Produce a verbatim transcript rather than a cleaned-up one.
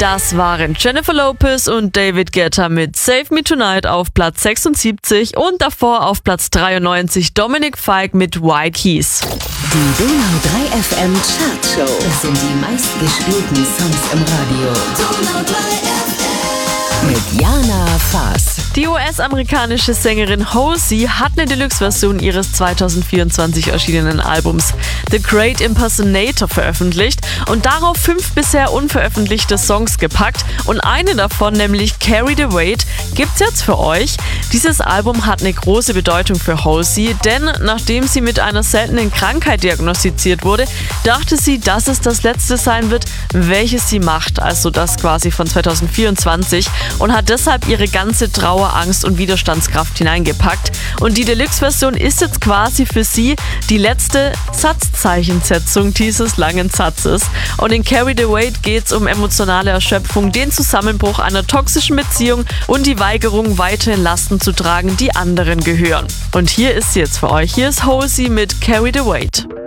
Das waren Jennifer Lopez und David Guetta mit Save Me Tonight auf Platz sechsundsiebzig und davor auf Platz dreiundneunzig Dominic Fike mit White Keys. Die Donau drei F M Chartshow. Das sind die meistgespielten Songs im Radio. Donau drei F M mit Jana Faas. Die U S-amerikanische Sängerin Halsey hat eine Deluxe-Version ihres zweitausendvierundzwanzig erschienenen Albums The Great Impersonator veröffentlicht und darauf fünf bisher unveröffentlichte Songs gepackt und eine davon, nämlich Carry the Weight, gibt's jetzt für euch. Dieses Album hat eine große Bedeutung für Halsey, denn nachdem sie mit einer seltenen Krankheit diagnostiziert wurde, dachte sie, dass es das letzte sein wird, welches sie macht, also das quasi von zweitausendvierundzwanzig, und hat deshalb ihre ganze Trauer, Angst und Widerstandskraft hineingepackt. Und die Deluxe-Version ist jetzt quasi für sie die letzte Satzzeichensetzung dieses langen Satzes. Und in Carry the Weight geht es um emotionale Erschöpfung, den Zusammenbruch einer toxischen Beziehung und die Weigerung, weiterhin Lasten zu tragen, die anderen gehören. Und hier ist sie jetzt für euch. Hier ist Halsey mit Carry the Weight.